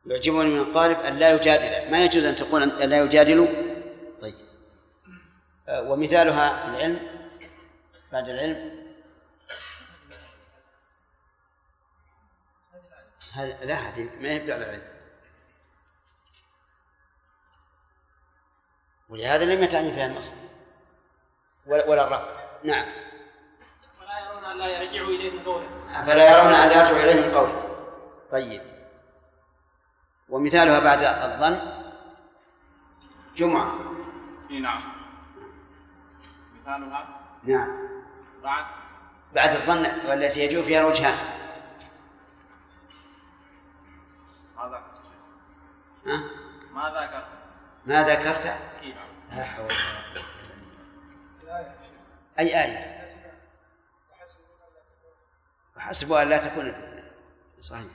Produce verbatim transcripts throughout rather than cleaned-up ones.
يعجبني من الطالب أن لا يجادل، ما يجوز أن تقول أن لا يجادل. طيب، ومثالها في العلم بعد العلم هذا لا، هذه ما يبدأ على العلم، ولهذا لم يتعني فيها النصب ولا الرفع. نعم. فلا يرون أن لا يرجعوا إليه من قوله. فلا يرون أن لا يرجعوا إليه من قوله. طيب، ومثالها بعد الظن جمعة. نعم. مثالها نعم بعد بعد الظن والتي يجوز فيها الوجهان. ماذا ها؟ ما ذكرت ما ذكرت لا حول ولا قوة. أي آية؟ وحسبوا أن لا تكون الفتنة. صحيح.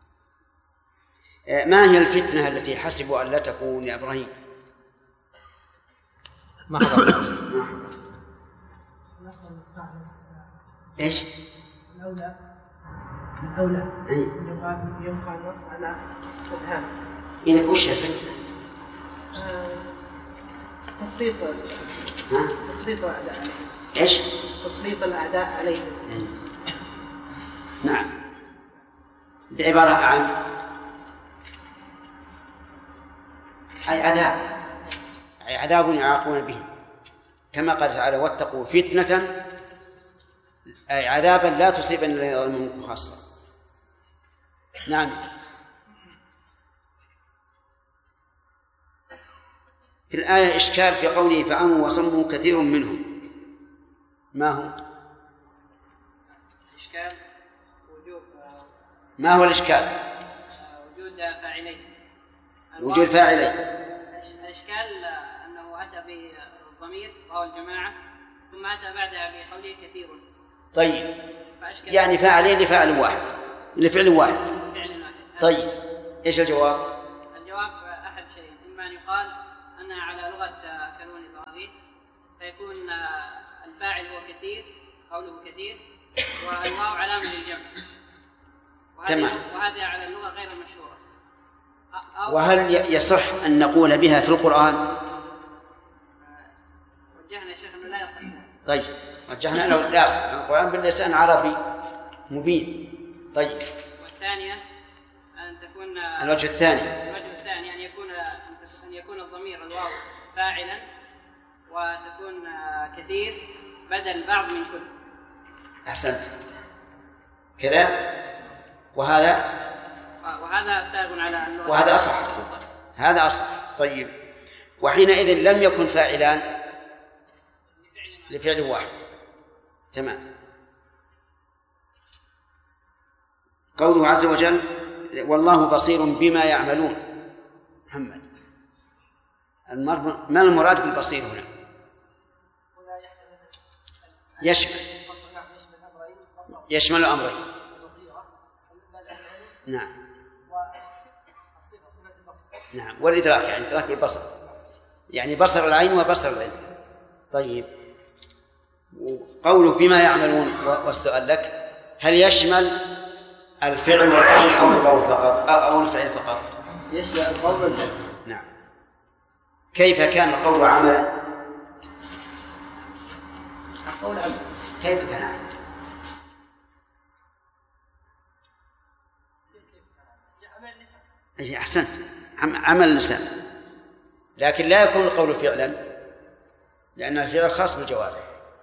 ما هي الفتنة التي حسبوا أن لا تكون يا إبراهيم؟ ما حضرت. إيش؟ الأولى الأولى يبقى يبقى النص على الإبهام. إذا وش الفتنة؟ تسليط ها؟ تسليط الأعداء عليه. إيش؟ تسليط الأعداء عليه. نعم، بعبارة عن أي عذاب، أي عذاب يعاقون به، كما قال تعالى واتقوا فتنة، أي عذابا لا تصيبن الذين ظلموا منكم خاصة. نعم. في الآية إشكال في قوله فعموا وصموا كثير منهم، ما هو؟ الإشكال وجود ما هو الإشكال؟ وجود فاعلين. وجود فاعلين. الإشكال أنه أتى بالضمير وهو الجماعة، ثم أتى بعدها بقوله كثير. طيب، يعني فاعلين لفعل واحد لفعل واحد. فعل واحد. طيب، إيش الجواب؟ الجواب أحد شيء، إما أن يقال أنها على لغة كانون الطاغيت فيكون الفاعل هو كثير، قوله كثير، والواو علامة للجمع، تمام. وهذا على اللغة غير المشهورة. وهل يصح أن نقول بها في القرآن؟ وجهنا شيخ أنه لا يصح. طيب، وجهنا أنه لا يصح، القرآن باللسان عربي مبين. طيب، والثانية أن تكون الوجه الثاني الوجه الثاني أن يكون أن يكون الضمير الواو فاعلا، وتكون كثير بدل بعض من كل. أحسنت كذا، وهذا وهذا سائغ على اللغة، وهذا أصح، هذا أصح. طيب، وحينئذ لم يكن فاعلان لفعل واحد. تمام. قوله عز وجل والله بصير بما يعملون. محمد، ما المراد بالبصير هنا؟ يشمل يشمل الأمرين. نعم نعم، والإدراك يعني إدراك بالبصر، يعني بصر العين وبصر العلم. طيب، قوله بما يعملون، والسؤال لك هل يشمل الفعل والقول أو القول فقط أو الفعل فقط؟ يشمل القول والفعل. نعم. كيف كان القول عملا؟ القول عمل. كيف كان عملا؟ أي أحسنت، عمل اللسان، لكن لا يكون القول فعلا لأن الفعل خاص بالجوارح.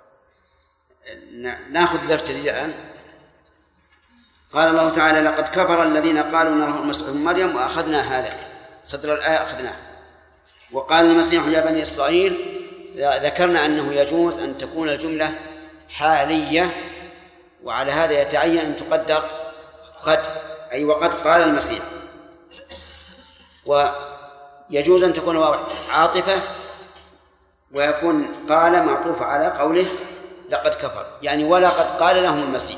نأخذ ذرت الآن. قال الله تعالى لقد كفر الذين قالوا إن الله المسيح ابن مريم، وأخذنا هذا صدر الآية أخذناه. وقال المسيح يا بني إسرائيل، ذكرنا أنه يجوز أن تكون الجملة حالية، وعلى هذا يتعين أن تقدر قد، أي وقد قال المسيح. ويجوز أن تكون عاطفة، ويكون قال معطوف على قوله لقد كفر، يعني ولقد قال لهم المسيح.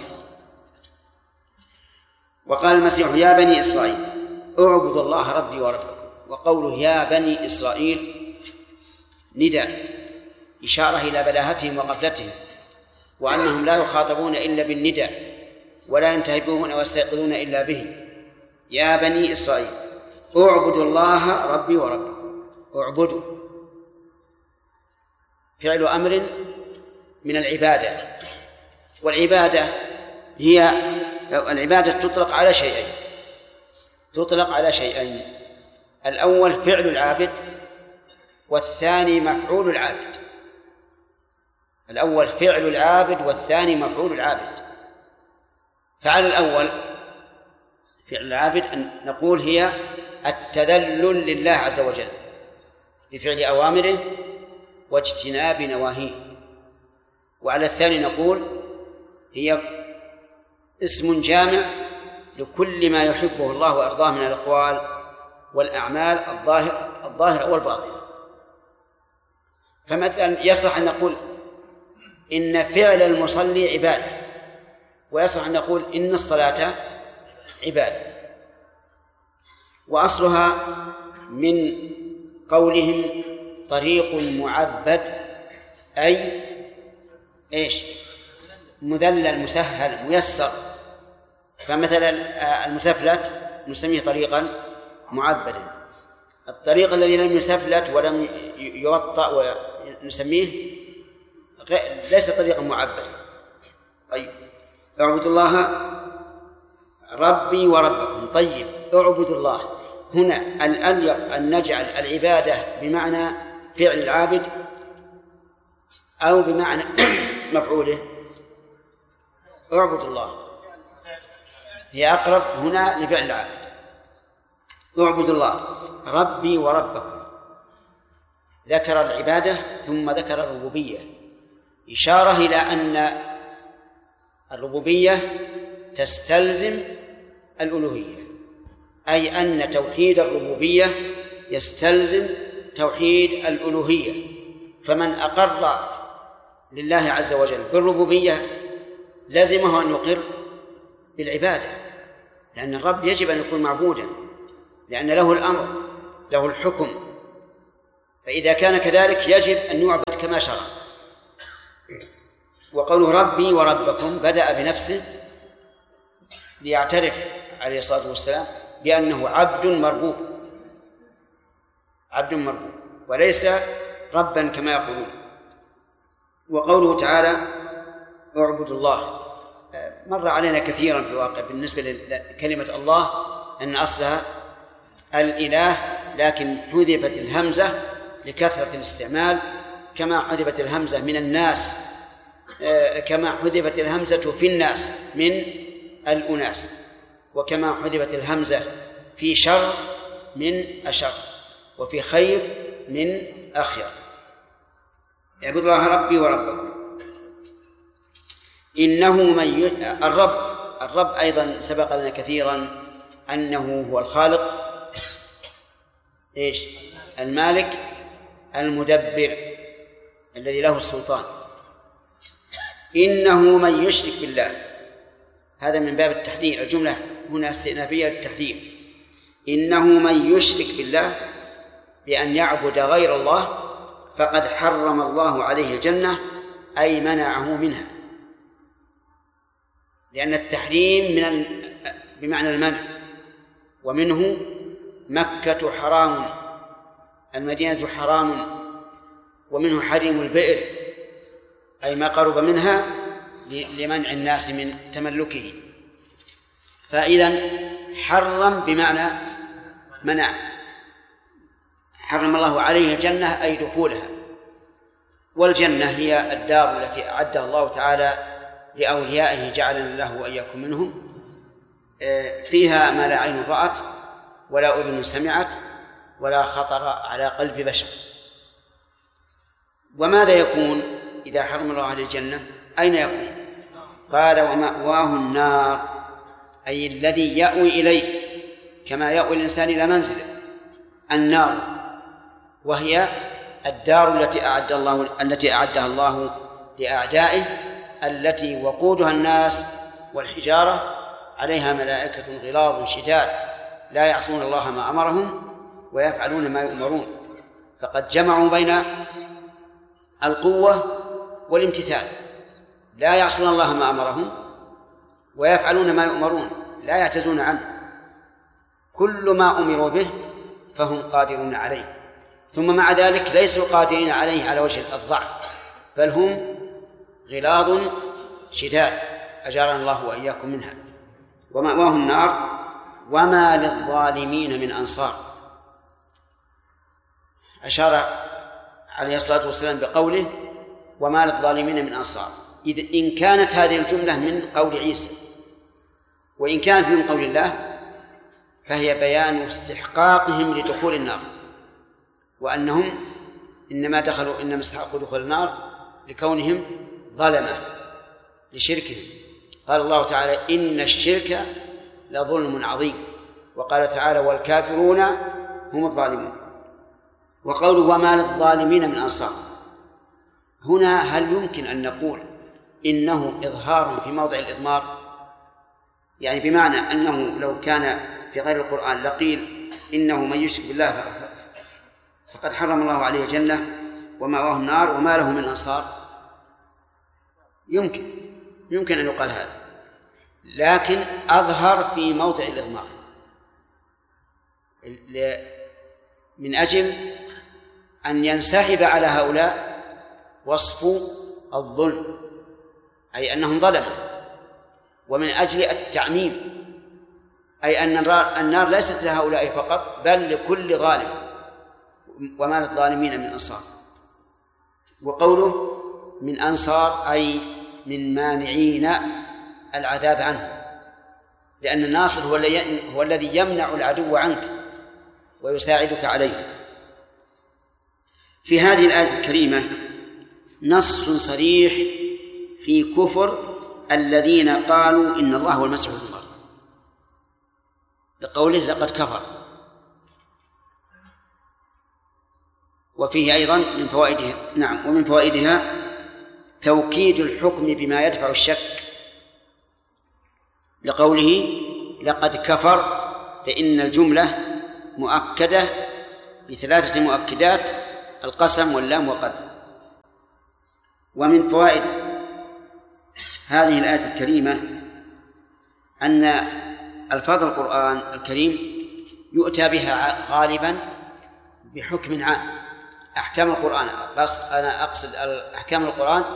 وقال المسيح يا بني إسرائيل اعبدوا الله ربي وربكم. وقوله يا بني إسرائيل نداء إشارة إلى بلاهتهم وغفلتهم، وأنهم لا يخاطبون إلا بالنداء، ولا ينتهبون ويستيقظون إلا به. يا بني إسرائيل اعبدوا الله ربي وربكم. اعبدوا فعل أمر من العبادة، والعبادة هي العبادة تطلق على شيئين تطلق على شيئين الأول فعل العابد، والثاني مفعول العابد. الأول فعل العابد والثاني مفعول العابد. فعلى الأول فعل العابد أن نقول هي التذلل لله عز وجل بفعل أوامره واجتناب نواهيه. وعلى الثاني نقول هي اسم جامع لكل ما يحبه الله وأرضاه من الأقوال والأعمال الظاهرة الظاهرة والباطنة. فمثلا يصح أن نقول إن فعل المصلي عبادة، ويصح أن نقول إن الصلاة عبادة. وأصلها من قولهم طريق معبد، أي إيش؟ مذلل مسهل ميسر. فمثلا المسفلت نسميه طريقا معبدا، الطريق الذي لم يسفلت ولم يوطأ ونسميه ليس طريقا معبدا. طيب اعبدوا الله ربي وربكم. طيب اعبدوا الله هنا الأليق أن نجعل العبادة بمعنى فعل العابد أو بمعنى مفعوله؟ اعبدوا الله هي أقرب هنا لفعل العابد. اعبدوا الله ربي وربكم، ذكر العبادة ثم ذكر الربوبية، إشارة إلى أن الربوبية تستلزم الألوهية، أي أن توحيد الربوبية يستلزم توحيد الألوهية. فمن أقر لله عز وجل بالربوبية لازمه أن يقر بالعبادة، لأن الرب يجب أن يكون معبودا، لأن له الأمر له الحكم. فإذا كان كذلك يجب أن يعبد كما شرع. وقوله ربي وربكم بدأ بنفسه ليعترف عليه الصلاة والسلام بأنه عبد مربوب، عبد مربوب وليس ربا كما يقولون. وقوله تعالى اعبدوا الله مر علينا كثيرا في الواقع بالنسبة لكلمة الله أن أصلها الإله، لكن حذفت الهمزة لكثرة الاستعمال، كما حذفت الهمزة من الناس، كما حذفت الهمزة في الناس من الأناس، وكما حذفت الهمزة في شر من أشر، وفي خير من أخير. اعبدوا الله ربي وربكم. إنه من ي... الرب الرب أيضا سبق لنا كثيرا أنه هو الخالق، إيش؟ المالك المدبر الذي له السلطان. إنه من يشرك بالله، هذا من باب التحذير، الجملة هنا استئنافية للتحذير. إنه من يشرك بالله بأن يعبد غير الله فقد حرم الله عليه الجنة، أي منعه منها، لأن التحريم من بمعنى المنع، ومنه مكة حرام، المدينة حرام، ومنه حريم البئر أي ما قرب منها لمنع الناس من تملكه. فإذا حرم بمعنى منع، حرم الله عليه الجنة أي دخولها. والجنة هي الدار التي أعدها الله تعالى لأوليائه جعلنا الله وإياكم منهم، فيها ما لا عين رأت ولا أذن سمعت ولا خطر على قلب بشر. وماذا يكون إذا حرم الله عليه الجنة؟ أين يكون؟ قال ومأواه النار، أي الذي يأوي إليه، كما يأوي الإنسان إلى منزله النار، وهي الدار التي أعد الله التي أعدها الله لأعدائه، التي وقودها الناس والحجارة، عليها ملائكة غلاظ شداد لا يعصون الله ما أمرهم ويفعلون ما يؤمرون. فقد جمعوا بين القوة والامتثال، لا يعصون الله ما أمرهم ويفعلون ما يؤمرون، لا يعتزون عنه. كل ما أمروا به فهم قادرون عليه، ثم مع ذلك ليسوا قادرين عليه على وجه الضعف، بل هم غلاظ شداد أجارنا الله وإياكم منها. ومأواهم النار وما للظالمين من أنصار. أشار عليه الصلاة والسلام بقوله وما للظالمين من أنصار، إذ إن كانت هذه الجملة من قول عيسى وإن كانت من قول الله فهي بيان استحقاقهم لدخول النار، وأنهم إنما دخلوا إنما استحقوا دخول النار لكونهم ظلمة لشركهم. قال الله تعالى إن الشرك لظلم عظيم، وقال تعالى والكافرون هم الظالمون. وقوله وما للظالمين من أنصار، هنا هل يمكن أن نقول إنه إظهار في موضع الإضمار؟ يعني بمعنى أنه لو كان في غير القرآن لقيل إنه من يشرك بالله فقد حرم الله عليه الجنة ومأواه النار وما له من أنصار. يمكن يمكن أن يقال هذا، لكن أظهر في موضع الإضمار من أجل أن ينسحب على هؤلاء وصف الظلم، أي أنهم ظلموا، ومن أجل التعميم، أي أن النار ليست لهؤلاء فقط بل لكل ظالم، وما للظالمين من أنصار. وقوله من أنصار أي من مانعين العذاب عنه، لأن الناصر هو الذي يمنع العدو عنك ويساعدك عليه. في هذه الآية الكريمة نص صريح في كفر الذين قالوا إن الله هو المسيح ابن مريم، لقوله لقد كفر. وفيه أيضا من فوائدها نعم ومن فوائدها توكيد الحكم بما يدفع الشك، لقوله لقد كفر، فإن الجملة مؤكدة بثلاثة مؤكدات: القسم واللام وقد. ومن فوائد هذه الآية الكريمة أن ألفاظ القرآن الكريم يؤتى بها غالبا بحكم عام. أحكام القرآن، بس أنا أقصد أحكام القرآن